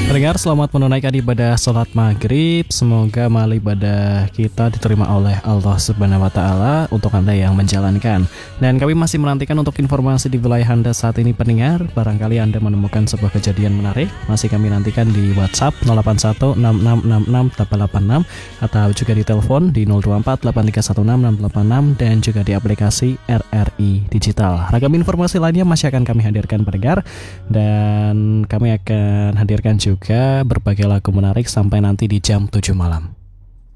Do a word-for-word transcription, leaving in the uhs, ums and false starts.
Pendengar, selamat menunaikan ibadah sholat maghrib. Semoga amal ibadah kita diterima oleh Allah Subhanahu wa Ta'ala untuk Anda yang menjalankan. Dan kami masih menantikan untuk informasi di wilayah Anda saat ini, pendengar. Barangkali Anda menemukan sebuah kejadian menarik, masih kami nantikan di WhatsApp nol delapan satu enam enam enam enam delapan delapan enam atau juga di telepon di nol dua empat delapan tiga satu enam enam delapan enam dan juga di aplikasi R R I Digital. Ragam informasi lainnya masih akan kami hadirkan, pendengar, dan kami akan hadirkan juga berbagai lagu menarik sampai nanti di jam tujuh malam.